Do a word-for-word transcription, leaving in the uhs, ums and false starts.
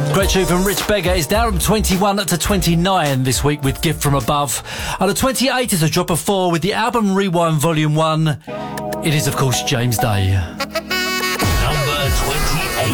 Great tune from Rich Beggar. It's down from twenty-one to twenty-nine this week with Gift From Above. And the twenty-eight is a drop of four with the album Rewind Volume one. It is, of course, James Day. Number twenty.